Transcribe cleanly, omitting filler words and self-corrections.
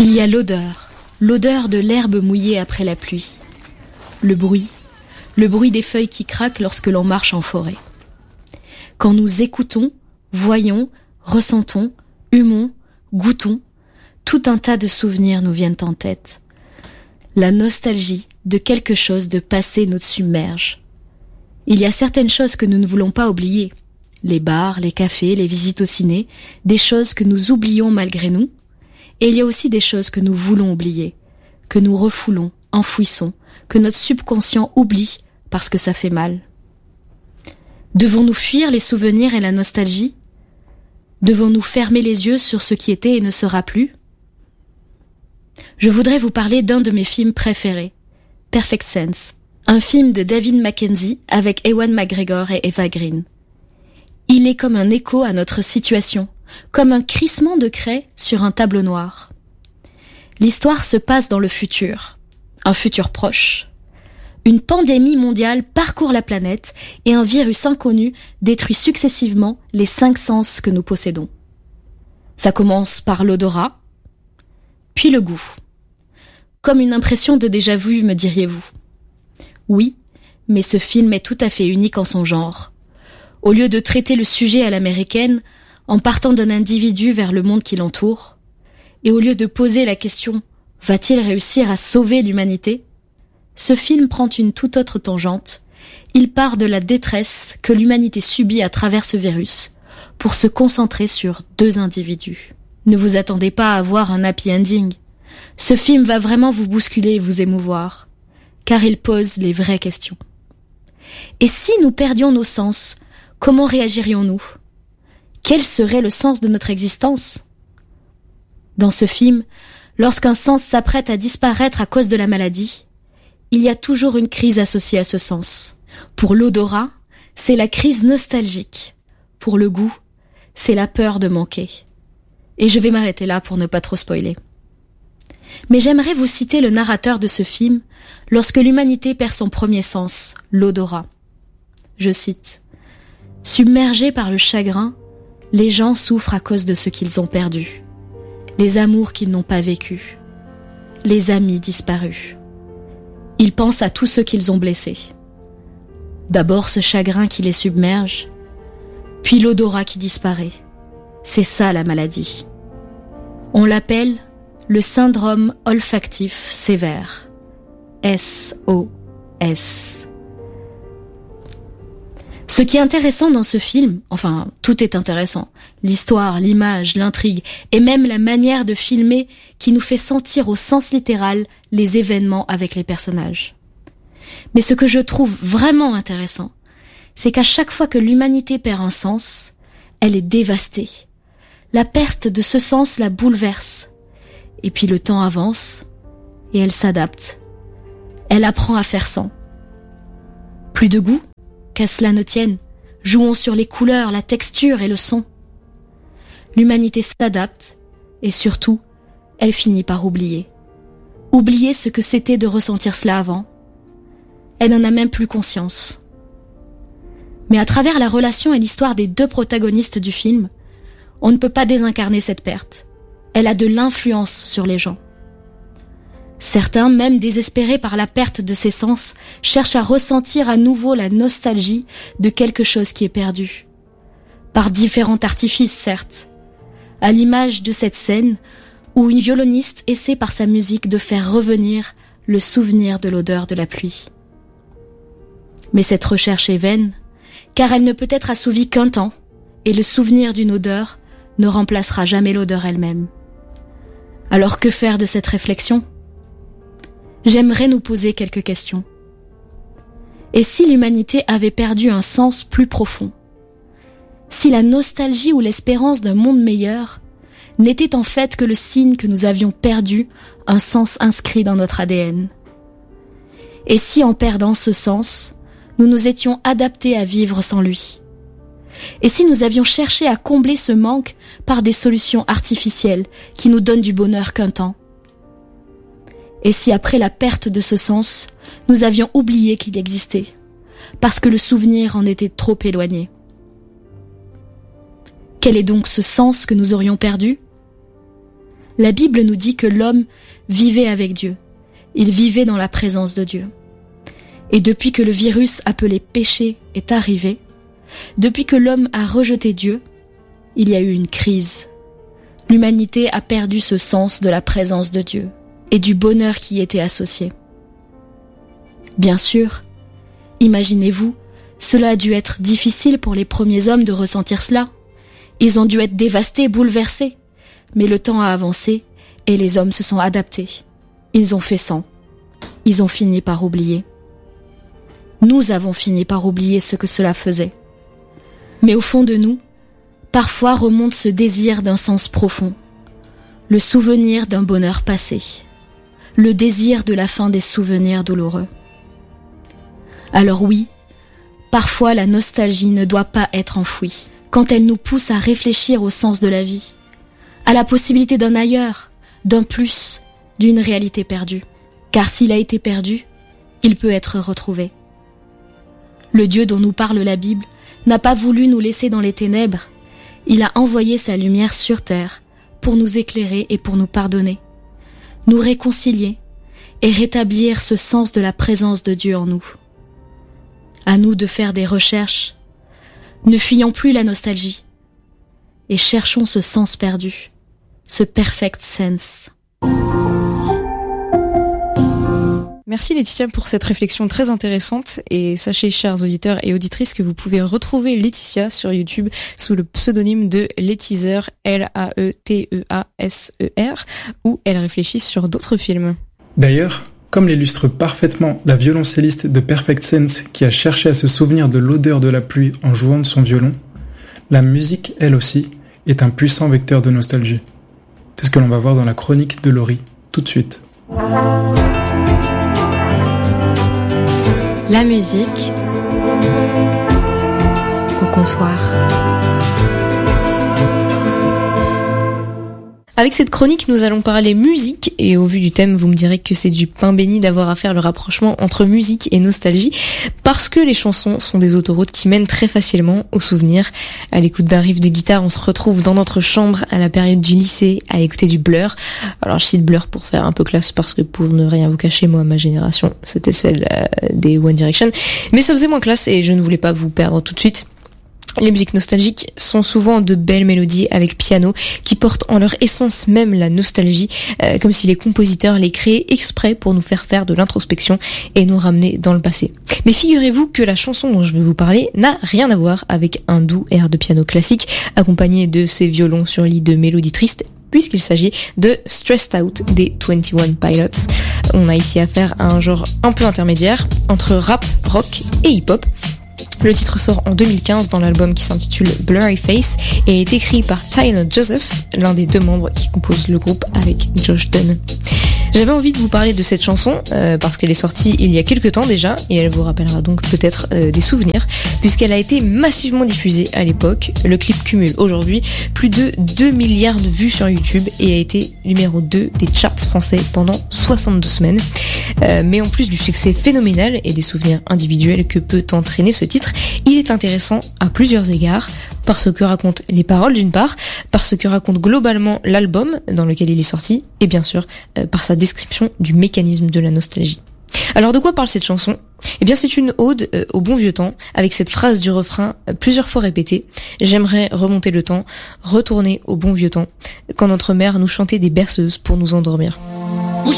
Il y a l'odeur de l'herbe mouillée après la pluie. Le bruit des feuilles qui craquent lorsque l'on marche en forêt. Quand nous écoutons, voyons, ressentons, humons, goûtons, tout un tas de souvenirs nous viennent en tête. La nostalgie de quelque chose de passé nous submerge. Il y a certaines choses que nous ne voulons pas oublier. Les bars, les cafés, les visites au ciné, des choses que nous oublions malgré nous. Et il y a aussi des choses que nous voulons oublier, que nous refoulons, enfouissons, que notre subconscient oublie parce que ça fait mal. Devons-nous fuir les souvenirs et la nostalgie ? Devons-nous fermer les yeux sur ce qui était et ne sera plus ? Je voudrais vous parler d'un de mes films préférés, Perfect Sense, un film de David Mackenzie avec Ewan McGregor et Eva Green. Il est comme un écho à notre situation, comme un crissement de craie sur un tableau noir. L'histoire se passe dans le futur, un futur proche. Une pandémie mondiale parcourt la planète et un virus inconnu détruit successivement les 5 sens que nous possédons. Ça commence par l'odorat, puis le goût. Comme une impression de déjà-vu, me diriez-vous. Oui, mais ce film est tout à fait unique en son genre. Au lieu de traiter le sujet à l'américaine, en partant d'un individu vers le monde qui l'entoure, et au lieu de poser la question « va-t-il réussir à sauver l'humanité ?», ce film prend une toute autre tangente. Il part de la détresse que l'humanité subit à travers ce virus pour se concentrer sur 2 individus. Ne vous attendez pas à voir un happy ending. Ce film va vraiment vous bousculer et vous émouvoir, car il pose les vraies questions. Et si nous perdions nos sens, comment réagirions-nous ? Quel serait le sens de notre existence ? Dans ce film, lorsqu'un sens s'apprête à disparaître à cause de la maladie, il y a toujours une crise associée à ce sens. Pour l'odorat, c'est la crise nostalgique. Pour le goût, c'est la peur de manquer. Et je vais m'arrêter là pour ne pas trop spoiler. Mais j'aimerais vous citer le narrateur de ce film lorsque l'humanité perd son premier sens, l'odorat. Je cite : « Submergés par le chagrin, les gens souffrent à cause de ce qu'ils ont perdu, les amours qu'ils n'ont pas vécus, les amis disparus. Ils pensent à tous ceux qu'ils ont blessés. D'abord ce chagrin qui les submerge, puis l'odorat qui disparaît. C'est ça la maladie. On l'appelle le syndrome olfactif sévère. SOS. Ce qui est intéressant dans ce film, enfin, tout est intéressant. L'histoire, l'image, l'intrigue, et même la manière de filmer qui nous fait sentir au sens littéral les événements avec les personnages. Mais ce que je trouve vraiment intéressant, c'est qu'à chaque fois que l'humanité perd un sens, elle est dévastée. La perte de ce sens la bouleverse. Et puis le temps avance, et elle s'adapte. Elle apprend à faire sans. Plus de goût ? Qu'à cela ne tienne, jouons sur les couleurs, la texture et le son. L'humanité s'adapte, et surtout, elle finit par oublier. Oublier ce que c'était de ressentir cela avant. Elle n'en a même plus conscience. Mais à travers la relation et l'histoire des 2 protagonistes du film, on ne peut pas désincarner cette perte. Elle a de l'influence sur les gens. Certains, même désespérés par la perte de ses sens, cherchent à ressentir à nouveau la nostalgie de quelque chose qui est perdu. Par différents artifices, certes. À l'image de cette scène où une violoniste essaie par sa musique de faire revenir le souvenir de l'odeur de la pluie. Mais cette recherche est vaine, car elle ne peut être assouvie qu'un temps, et le souvenir d'une odeur ne remplacera jamais l'odeur elle-même. Alors que faire de cette réflexion ? J'aimerais nous poser quelques questions. Et si l'humanité avait perdu un sens plus profond ? Si la nostalgie ou l'espérance d'un monde meilleur n'était en fait que le signe que nous avions perdu un sens inscrit dans notre ADN ? Et si en perdant ce sens, nous nous étions adaptés à vivre sans lui ? Et si nous avions cherché à combler ce manque par des solutions artificielles qui nous donnent du bonheur qu'un temps ? Et si après la perte de ce sens, nous avions oublié qu'il existait, parce que le souvenir en était trop éloigné ? Quel est donc ce sens que nous aurions perdu ? La Bible nous dit que l'homme vivait avec Dieu. Il vivait dans la présence de Dieu. Et depuis que le virus appelé péché est arrivé, depuis que l'homme a rejeté Dieu, il y a eu une crise. L'humanité a perdu ce sens de la présence de Dieu et du bonheur qui y était associé. Bien sûr, imaginez-vous, cela a dû être difficile pour les premiers hommes de ressentir cela. Ils ont dû être dévastés, bouleversés. Mais le temps a avancé et les hommes se sont adaptés. Ils ont fait sans. Ils ont fini par oublier. Nous avons fini par oublier ce que cela faisait. Mais au fond de nous, parfois remonte ce désir d'un sens profond, le souvenir d'un bonheur passé, le désir de la fin des souvenirs douloureux. Alors oui, parfois la nostalgie ne doit pas être enfouie, quand elle nous pousse à réfléchir au sens de la vie, à la possibilité d'un ailleurs, d'un plus, d'une réalité perdue. Car s'il a été perdu, il peut être retrouvé. Le Dieu dont nous parle la Bible n'a pas voulu nous laisser dans les ténèbres. Il a envoyé sa lumière sur terre pour nous éclairer et pour nous pardonner, nous réconcilier et rétablir ce sens de la présence de Dieu en nous. À nous de faire des recherches. Ne fuyons plus la nostalgie et cherchons ce sens perdu, ce perfect sense. Merci Laetitia pour cette réflexion très intéressante et sachez, chers auditeurs et auditrices, que vous pouvez retrouver Laetitia sur YouTube sous le pseudonyme de Laeteaser, Laeteaser, où elle réfléchit sur d'autres films. D'ailleurs, comme l'illustre parfaitement la violoncelliste de Perfect Sense qui a cherché à se souvenir de l'odeur de la pluie en jouant de son violon, la musique, elle aussi, est un puissant vecteur de nostalgie. C'est ce que l'on va voir dans la chronique de Laurie, tout de suite. La musique au comptoir. Avec cette chronique, nous allons parler musique et au vu du thème, vous me direz que c'est du pain béni d'avoir à faire le rapprochement entre musique et nostalgie parce que les chansons sont des autoroutes qui mènent très facilement aux souvenirs. À l'écoute d'un riff de guitare, on se retrouve dans notre chambre à la période du lycée à écouter du Blur. Alors je cite Blur pour faire un peu classe parce que pour ne rien vous cacher, moi, ma génération, c'était celle des One Direction. Mais ça faisait moins classe et je ne voulais pas vous perdre tout de suite. Les musiques nostalgiques sont souvent de belles mélodies avec piano qui portent en leur essence même la nostalgie, comme si les compositeurs les créaient exprès pour nous faire de l'introspection et nous ramener dans le passé. Mais figurez-vous que la chanson dont je vais vous parler n'a rien à voir avec un doux air de piano classique accompagné de ces violons sur lit de mélodies tristes, puisqu'il s'agit de Stressed Out des 21 Pilots. On a ici affaire à un genre un peu intermédiaire entre rap, rock et hip-hop. Le titre sort en 2015 dans l'album qui s'intitule Blurry Face et est écrit par Tyler Joseph, l'un des deux membres qui composent le groupe avec Josh Dun. J'avais envie de vous parler de cette chanson parce qu'elle est sortie il y a quelques temps déjà et elle vous rappellera donc peut-être des souvenirs puisqu'elle a été massivement diffusée à l'époque. Le clip cumule aujourd'hui plus de 2 milliards de vues sur YouTube et a été numéro 2 des charts français pendant 62 semaines. Mais en plus du succès phénoménal et des souvenirs individuels que peut entraîner ce titre, il est intéressant à plusieurs égards par ce que racontent les paroles d'une part, par ce que raconte globalement l'album dans lequel il est sorti, et bien sûr par sa description du mécanisme de la nostalgie. Alors de quoi parle cette chanson ? Eh bien c'est une ode au bon vieux temps, avec cette phrase du refrain plusieurs fois répétée. J'aimerais remonter le temps, retourner au bon vieux temps, quand notre mère nous chantait des berceuses pour nous endormir.